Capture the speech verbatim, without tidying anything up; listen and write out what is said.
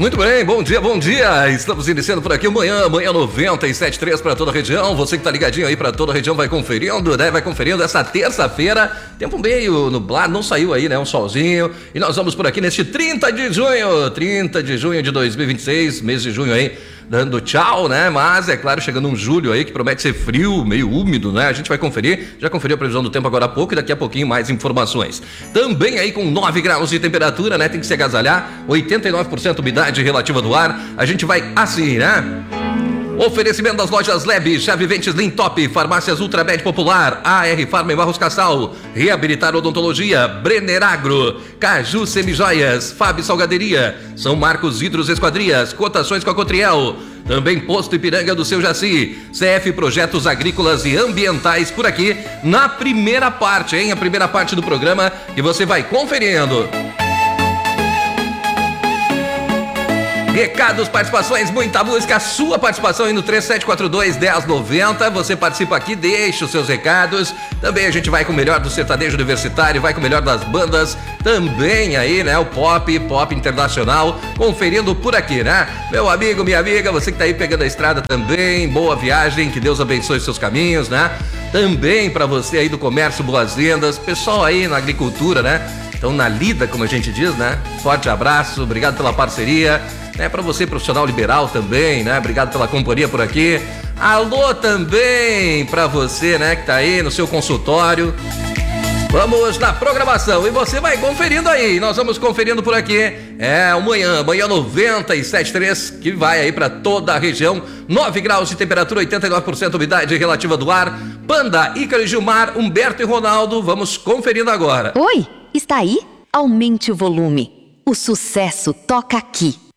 Muito bem, bom dia, bom dia. Estamos iniciando por aqui amanhã, amanhã noventa e sete ponto três para toda a região. Você que tá ligadinho aí para toda a região vai conferindo, né? Vai conferindo essa terça-feira. Tempo meio nublado, não saiu aí, né? Um solzinho. E nós vamos por aqui neste trinta de junho, trinta de junho de dois mil e vinte e seis, mês de junho aí, dando tchau, né? Mas, é claro, chegando um julho aí que promete ser frio, meio úmido, né? A gente vai conferir, já conferiu a previsão do tempo agora há pouco e daqui a pouquinho mais informações. Também aí com nove graus de temperatura, né? Tem que se agasalhar, oitenta e nove por cento umidade relativa do ar. A gente vai assim, né? Oferecimento das lojas Leb, Chave Ventes Lintop, Farmácias Ultramed Popular, A R Farma em Barros Cassal, Reabilitar Odontologia, Brenner Agro, Caju Semijoias, Fábio Salgaderia, São Marcos Vidros Esquadrias, cotações com a Cotriel, também Posto Ipiranga do Seu Jaci, C F Projetos Agrícolas e Ambientais por aqui, na primeira parte, hein? A primeira parte do programa que você vai conferindo. Recados, participações, muita música, a sua participação aí no três sete quatro dois, um zero nove zero. Você participa aqui, deixa os seus recados. Também a gente vai com o melhor do sertanejo universitário, vai com o melhor das bandas. Também aí, né, o pop, pop internacional, conferindo por aqui, né? Meu amigo, minha amiga, você que tá aí pegando a estrada também, boa viagem, que Deus abençoe os seus caminhos, né? Também pra você aí do comércio, boas vendas, pessoal aí na agricultura, né? Então na lida, como a gente diz, né? Forte abraço, obrigado pela parceria. É para você, profissional liberal também, né? Obrigado pela companhia por aqui. Alô também para você, né, que tá aí no seu consultório. Vamos na programação e você vai conferindo aí. Nós vamos conferindo por aqui. É amanhã, amanhã noventa e sete ponto três, que vai aí para toda a região. nove graus de temperatura, oitenta e nove por cento umidade relativa do ar. Panda, Ícaro e Gilmar, Humberto e Ronaldo. Vamos conferindo agora. Oi, está aí? Aumente o volume. O sucesso toca aqui.